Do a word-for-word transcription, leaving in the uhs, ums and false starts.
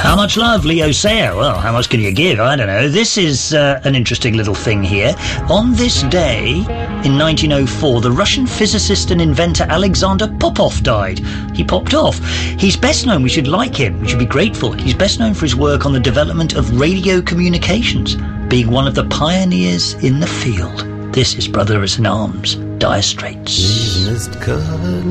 How much love, Leo Sayer? Well, how much can you give? I don't know. This is uh, an interesting little thing here. On this day, in nineteen oh four, the Russian physicist and inventor Alexander Popov died. He popped off. He's best known, we should like him, we should be grateful. He's best known for his work on the development of radio communications, being one of the pioneers in the field. This is Brothers in Arms, Dire Straits.